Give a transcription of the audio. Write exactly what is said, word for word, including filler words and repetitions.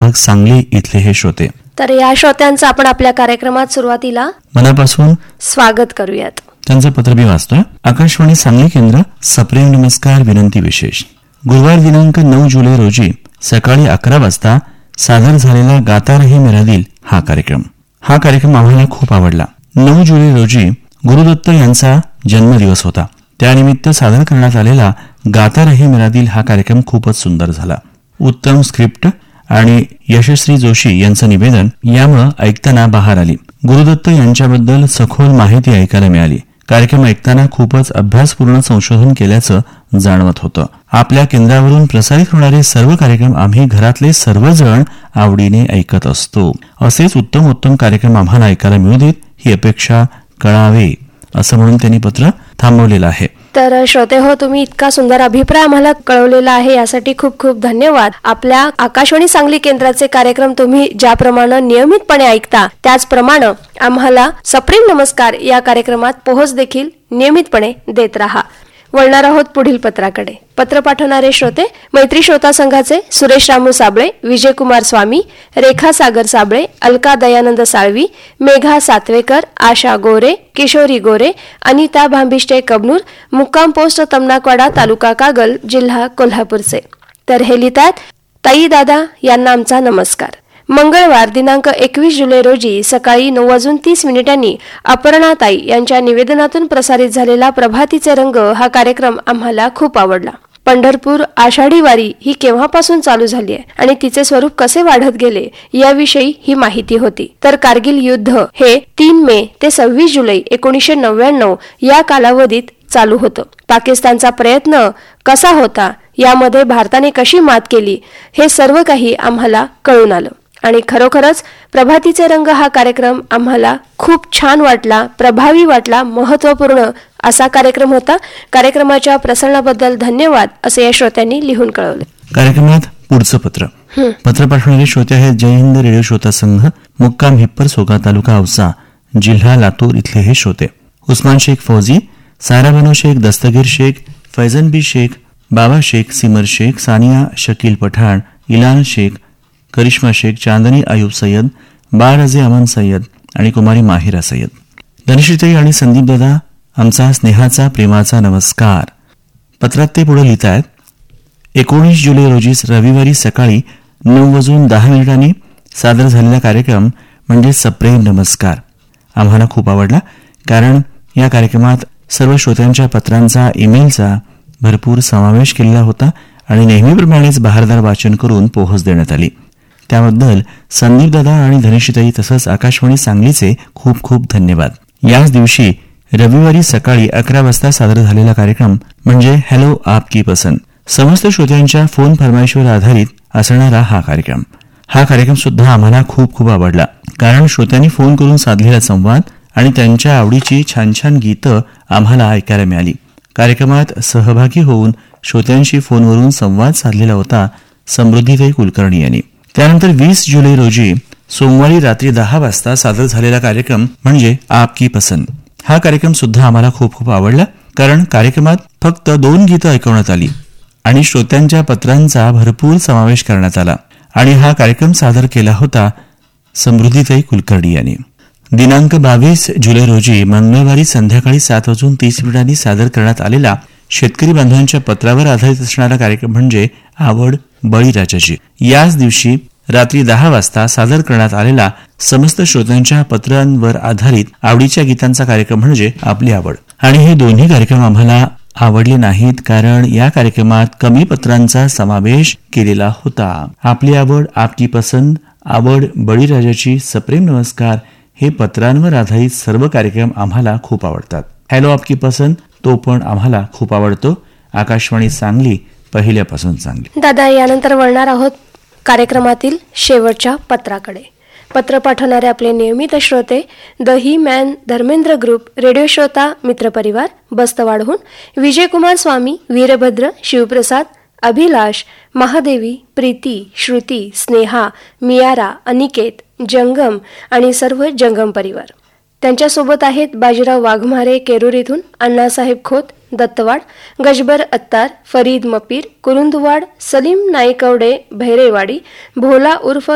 लगभग सांगली इथले हे श्रोते. तर या श्रोत्यांचं आपण आपल्या कार्यक्रमात सुरुवातीला मनापासून स्वागत करूयात. त्यांचं पत्र मी वाचतोय. आकाशवाणी सांगली केंद्र, सप्रेम नमस्कार विनंती विशेष. गुरुवार दिनांक नऊ जुलै रोजी सकाळी अकरा वाजता सादर झालेला गाता रहे मेरा दिल हा कार्यक्रम हा कार्यक्रम आम्हाला खूप आवडला. नऊ जुलै रोजी गुरुदत्त यांचा जन्मदिवस होता. त्यानिमित्त सादर करण्यात आलेला गाता रहे मेरा दिल हा कार्यक्रम खूपच सुंदर झाला. उत्तम स्क्रिप्ट आणि यशश्री जोशी यांचं निवेदन यामुळे ऐकताना बहार आली. गुरुदत्त यांच्याबद्दल सखोल माहिती ऐकायला मिळाली. कार्यक्रम ऐकताना खूपच अभ्यासपूर्ण संशोधन केल्याचं जाणवत होतं. आपल्या केंद्रावरून प्रसारित होणारे सर्व कार्यक्रम आम्ही घरातले सर्वजण आवडीने ऐकत असतो. असेच उत्तम उत्तम कार्यक्रम आम्हाला ऐकायला मिळू देत ही अपेक्षा कळावे असं म्हणून त्यांनी पत्र थांबवलेलं आहे. तर श्रोते हो, तुम्ही इतका सुंदर अभिप्राय आम्हाला कळवलेला आहे यासाठी खूप खूप धन्यवाद. आपल्या आकाशवाणी सांगली केंद्राचे कार्यक्रम तुम्ही ज्याप्रमाणे नियमितपणे ऐकता त्याचप्रमाणे आम्हाला सप्रेम नमस्कार या कार्यक्रमात पोहोच देखील नियमितपणे देत राहा. वळणार आहोत पुढील पत्राकडे. पत्र पाठवणारे श्रोते मैत्री श्रोता संघाचे सुरेश रामू साबळे, विजयकुमार स्वामी, रेखा सागर साबळे, अलका दयानंद साळवी, मेघा सातवेकर, आशा गोरे, किशोरी गोरे, अनिता भांबिष्टे कबनूर, मुक्काम पोस्ट तमनाकवाडा, तालुका कागल, जिल्हा कोल्हापूरचे. तर हे लिहितात, ताई दादा यांना आमचा नमस्कार. मंगळवार दिनांक एकवीस जुलै रोजी सकाळी नऊ वाजून तीस मिनिटांनी अपर्णाताई यांच्या निवेदनातून प्रसारित झालेला प्रभातीचे रंग हा कार्यक्रम आम्हाला खूप आवडला. पंढरपूर आषाढी वारी ही केव्हापासून चालू झाली आहे आणि तिचे स्वरूप कसे वाढत गेले याविषयी ही माहिती होती. तर कारगिल युद्ध हे तीन मे ते सव्वीस जुलै एकोणीसशे नव्याण्णव या कालावधीत चालू होतं. पाकिस्तानचा प्रयत्न कसा होता, यामध्ये भारताने कशी मात केली, हे सर्व काही आम्हाला कळून आलं आणि खरोखरच प्रभातीचे रंग हा कार्यक्रम आम्हाला खूप छान वाटला, प्रभावी वाटला, महत्वपूर्ण असा कार्यक्रम होता. कार्यक्रमाच्या प्रसारणाबद्दल धन्यवाद असे या श्रोत्यांनी लिहून कळवले. कार्यक्रमात पुढचं पत्र पत्र पाठवणारे श्रोते आहेत जय हिंद रेडिओ श्रोता संघ, मुक्काम हिप्पर सोगा, तालुका औसा, जिल्हा लातूर इथले हे श्रोते. उस्मान शेख फौजी, सारा बनो शेख, दस्तगीर शेख, फैजन बी शेख, बाबा शेख, सिमर शेख, सानिया शकील पठाण, इलान शेख, करिश्मा शेख, चांदनी अयूब सय्यद, बाळराजे अमन सय्यद आणि कुमारी माहिरा सय्यद. धनश्रीताई आणि संदीप दादा आमचा स्नेहाचा प्रेमाचा नमस्कार. पत्रात ते पुढे लिहित आहेत, एकोणीस जुलै रोजी रविवारी सकाळी नऊ वाजून दहा मिनिटांनी सादर झालेला कार्यक्रम म्हणजे सप्रेम नमस्कार आम्हाला खूप आवडला. कारण या कार्यक्रमात सर्व श्रोत्यांच्या पत्रांचा, ईमेलचा भरपूर समावेश केलेला होता आणि नेहमीप्रमाणेच बहारदार वाचन करून पोहोच देण्यात आली. त्याबद्दल संदीप दादा आणि धनेशीताई तसंच आकाशवाणी सांगलीचे खूप खूप धन्यवाद. याच दिवशी रविवारी सकाळी अकरा वाजता सादर झालेला कार्यक्रम म्हणजे हॅलो आपकी पसंद समस्त श्रोत्यांच्या फोन फरमाईशवर आधारित असणारा हा कार्यक्रम हा कार्यक्रम सुद्धा आम्हाला खूप खूप आवडला. कारण श्रोत्यांनी फोन करून साधलेला संवाद आणि त्यांच्या आवडीची छान छान गीतं आम्हाला ऐकायला मिळाली. कार्यक्रमात सहभागी होऊन श्रोत्यांशी फोनवरून संवाद साधलेला होता समृद्धीताई कुलकर्णी यांनी. त्यानंतर वीस जुलै रोजी सोमवारी रात्री दहा वाजता सादर झालेला कार्यक्रम म्हणजे आपकी पसंद हा कार्यक्रम सुद्धा आम्हाला खूप खूप आवडला. कारण कार्यक्रमात फक्त दोन गीतं ऐकवण्यात आली आणि श्रोत्यांच्या पत्रांचा भरपूर समावेश करण्यात आला आणि हा कार्यक्रम सादर केला होता समृद्धीताई कुलकर्णी यांनी. दिनांक बावीस जुलै रोजी मंगळवारी संध्याकाळी सात वाजून तीस मिनिटांनी सादर करण्यात आलेला शेतकरी बांधवांच्या पत्रावर आधारित असणारा कार्यक्रम म्हणजे आवड बळीराजाची. याच दिवशी रात्री दहा वाजता सादर करण्यात आलेला समस्त श्रोत्यांच्या पत्रांवर आधारित आवडीच्या गीतांचा कार्यक्रम म्हणजे आपली आवड. आणि हे दोन्ही कार्यक्रम आम्हाला आवडले नाहीत कारण या कार्यक्रमात कमी पत्रांचा समावेश केलेला होता. आपली आवड, आपकी पसंद, आवड बळीराजाची, सप्रेम नमस्कार हे पत्रांवर आधारित सर्व कार्यक्रम आम्हाला खूप आवडतात. हॅलो आपकी पसंद तो पण आम्हाला खूप आवडतो. आकाशवाणी सांगली पहिल्यापासून चांगली. दादा यानंतर वळणार आहोत कार्यक्रमातील शेवटच्या पत्राकडे. पत्र पाठवणारे आपले नियमित श्रोते the he man Dharmendra group, radio श्रोता मित्रपरिवार बस्तवाडहून विजयकुमार स्वामी, वीरभद्र, शिवप्रसाद, अभिलाष, महादेवी, प्रीती, श्रुती, स्नेहा, मियारा, अनिकेत, जंगम आणि सर्व जंगम परिवार. त्यांच्यासोबत आहेत बाजीराव वाघमारे केरूर इथून, अण्णासाहेब खोत दत्तवाड, गजबर अत्तार, फरीद मपीर कुरुंदवाड, सलीम नाईकवडे भैरेवाडी, भोला उर्फ